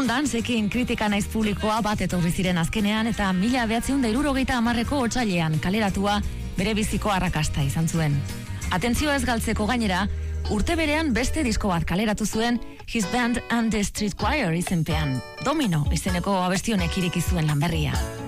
Dancekin kritika naiz publikoa bat etorri ziren azkenean eta 1970ko otsailean kaleratua bere biziko arrakasta izan zuen. Atentzioa ez galtzeko gainera, urte berean beste disko bat kaleratu zuen His Band and the Street Choir izenpean. Domino izeneko abesti honek ireki zuen lan berria.